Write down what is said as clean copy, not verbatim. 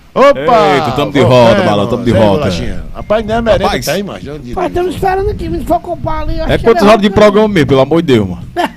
Opa! Eita, tamo de volta, Balão, tamo de volta. Rapaz, nem a merenda Rapaz, tem, mas. Mas estamos esperando aqui, se for comprar ali. É quantas horas de programa mesmo, pelo amor de Deus, mano?